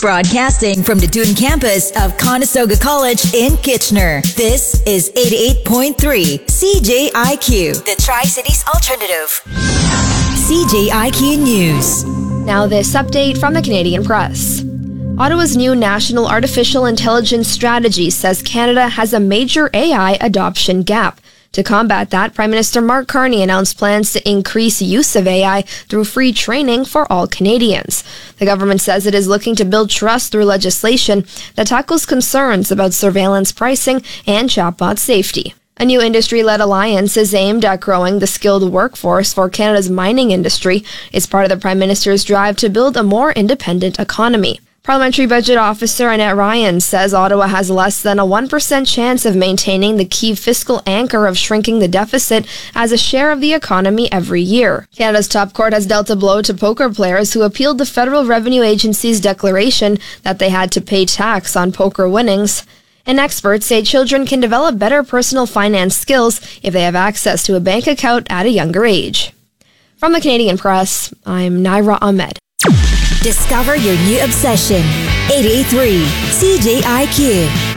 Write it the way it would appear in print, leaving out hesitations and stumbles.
Broadcasting from the Dune campus of Conestoga College in Kitchener. This is 88.3 CJIQ, the Tri-Cities Alternative. CJIQ News. Now this update from the Canadian Press. Ottawa's new National Artificial Intelligence Strategy says Canada has a major AI adoption gap. To combat that, Prime Minister Mark Carney announced plans to increase use of AI through free training for all Canadians. The government says it is looking to build trust through legislation that tackles concerns about surveillance pricing and chatbot safety. A new industry-led alliance is aimed at growing the skilled workforce for Canada's mining industry. It's part of the Prime Minister's drive to build a more independent economy. Parliamentary Budget Officer Annette Ryan says Ottawa has less than a 1% chance of maintaining the key fiscal anchor of shrinking the deficit as a share of the economy every year. Canada's top court has dealt a blow to poker players who appealed the Federal Revenue Agency's declaration that they had to pay tax on poker winnings. And experts say children can develop better personal finance skills if they have access to a bank account at a younger age. From the Canadian Press, I'm Naira Ahmed. Discover your new obsession. 88.3 CJIQ.